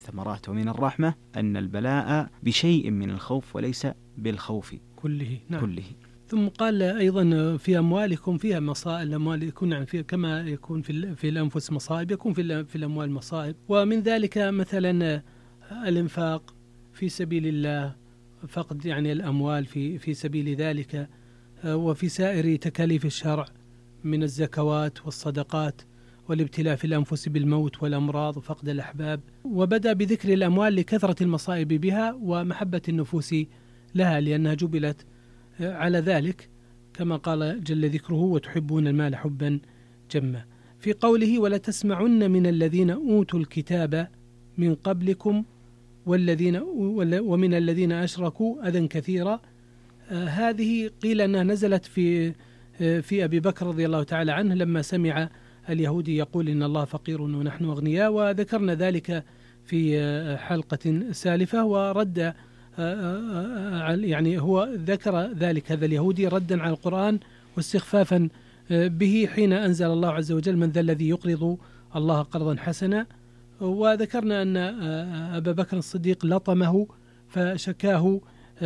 الثمرات ومن الرحمة أن البلاء بشيء من الخوف وليس بالخوف كله. نعم. كله. ثم قال أيضا في أموالكم فيها مصائب، الأموال يكون يعني فيها كما يكون في الأنفس مصائب يكون في الأموال مصائب، ومن ذلك مثلا الإنفاق في سبيل الله، فقد يعني الأموال في سبيل ذلك، وفي سائر تكاليف الشرع من الزكوات والصدقات، والابتلاء في الأنفس بالموت والأمراض وفقد الأحباب. وبدأ بذكر الأموال لكثرة المصائب بها ومحبة النفوس لها لأنها جبلت على ذلك كما قال جل ذكره وتحبون المال حبا جما. في قوله ولتسمعن من الذين أوتوا الكتاب من قبلكم ومن الذين أشركوا أذى كثيرا، هذه قيل أنها نزلت في أبي بكر رضي الله تعالى عنه لما سمع اليهودي يقول إن الله فقير ونحن أغنياء، وذكرنا ذلك في حلقة سالفة، ورد يعني هو ذكر ذلك هذا اليهودي ردا على القرآن واستخفافا به حين أنزل الله عز وجل من ذا الذي يقرض الله قرضا حسنا. وذكرنا أن أبا بكر الصديق لطمه فشكاه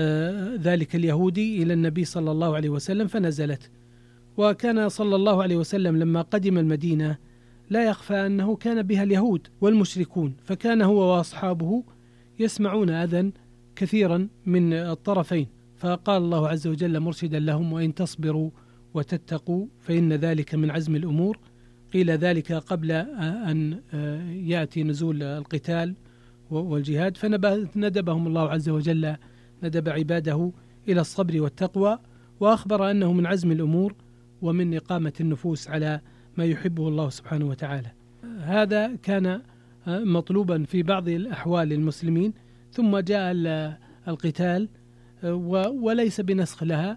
ذلك اليهودي إلى النبي صلى الله عليه وسلم فنزلت. وكان صلى الله عليه وسلم لما قدم المدينة لا يخفى أنه كان بها اليهود والمشركون، فكان هو وأصحابه يسمعون أذى كثيرا من الطرفين، فقال الله عز وجل مرشدا لهم وإن تصبروا وتتقوا فإن ذلك من عزم الأمور. قيل ذلك قبل أن يأتي نزول القتال والجهاد، فندبهم الله عز وجل ندب عباده إلى الصبر والتقوى، وأخبر أنه من عزم الأمور ومن إقامة النفوس على ما يحبه الله سبحانه وتعالى. هذا كان مطلوبا في بعض الأحوال المسلمين. ثم جاء القتال وليس بنسخ لها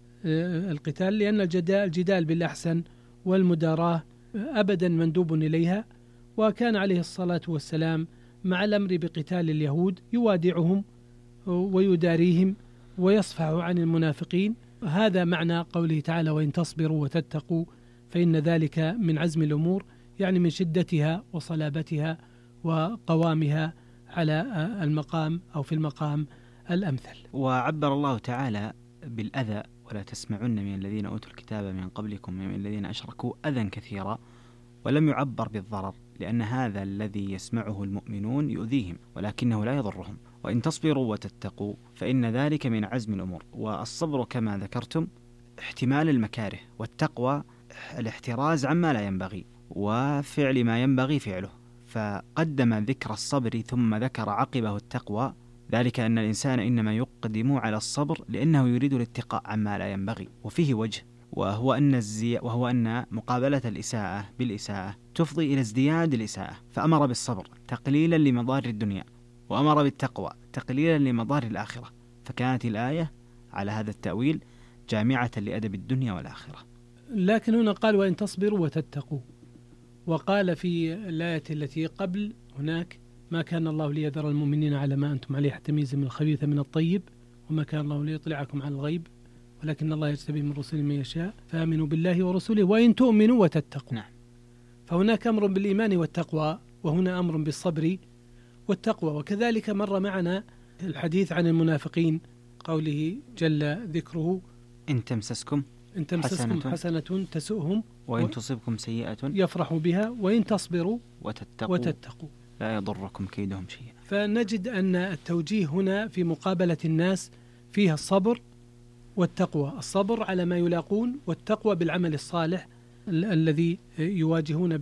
القتال، لأن الجدال بالأحسن والمداراة أبدا مندوب إليها، وكان عليه الصلاة والسلام مع الأمر بقتال اليهود يوادعهم ويداريهم ويصفح عن المنافقين. هذا معنى قوله تعالى وإن تصبروا وتتقوا فإن ذلك من عزم الأمور، يعني من شدتها وصلابتها وقوامها على المقام أو في المقام الأمثل. وعبر الله تعالى بالأذى ولا تسمعن من الذين أوتوا الكتاب من قبلكم من الذين أشركوا أذى كثيرا، ولم يعبر بالضرر، لأن هذا الذي يسمعه المؤمنون يؤذيهم ولكنه لا يضرهم. وإن تصبروا وتتقوا فإن ذلك من عزم الأمور. والصبر كما ذكرتم احتمال المكاره، والتقوى الاحتراز عما لا ينبغي وفعل ما ينبغي فعله، فقدم ذكر الصبر ثم ذكر عقبه التقوى، ذلك أن الإنسان إنما يقدم على الصبر لأنه يريد الاتقاء عما لا ينبغي. وفيه وجه، وهو أن مقابلة الإساءة بالإساءة تفضي إلى ازدياد الإساءة، فأمر بالصبر تقليلا لمضار الدنيا وأمر بالتقوى تقليلا لمضار الآخرة، فكانت الآية على هذا التأويل جامعة لأدب الدنيا والآخرة. لكن هنا قال وإن تصبروا وتتقوا، وقال في الآية التي قبل هناك ما كان الله ليذر المؤمنين على ما أنتم عليه حتى يميز من الخبيث من الطيب وما كان الله ليطلعكم على الغيب ولكن الله يجتبي من رسله من يشاء فآمنوا بالله ورسوله وإن تؤمنوا وتتقوا. نعم. فهناك أمر بالإيمان والتقوى، وهنا أمر بالصبر والتقوى. وكذلك مر معنا الحديث عن المنافقين قوله جل ذكره إن تمسسكم حسنة تسؤهم وإن تصبكم سيئة يفرحوا بها وإن تصبروا وتتقوا لا يضركم كيدهم شيئا. فنجد أن التوجيه هنا في مقابلة الناس فيها الصبر والتقوى، الصبر على ما يلاقون، والتقوى بالعمل الصالح الذي يواجهون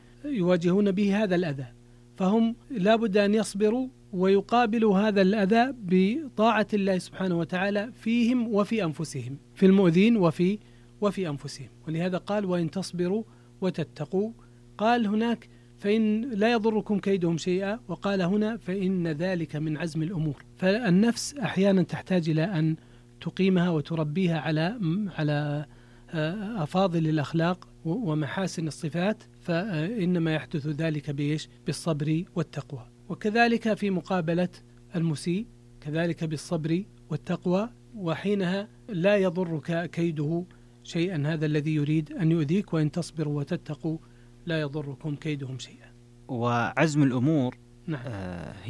به هذا الأذى. فهم لا بد أن يصبروا ويقابلوا هذا الأذى بطاعة الله سبحانه وتعالى فيهم وفي أنفسهم، في المؤذين وفي أنفسهم. ولهذا قال وإن تصبروا وتتقوا، قال هناك فإن لا يضركم كيدهم شيئا، وقال هنا فإن ذلك من عزم الأمور. فالنفس أحيانا تحتاج إلى أن تقيمها وتربيها على أفاضل الأخلاق ومحاسن الصفات، فإنما يحدث ذلك بالصبر والتقوى. وكذلك في مقابلة المسيء كذلك بالصبر والتقوى، وحينها لا يضرك كيده شيئا هذا الذي يريد أن يؤذيك، وإن تصبروا وتتقوا لا يضركم كيدهم شيئا. وعزم الأمور نعم.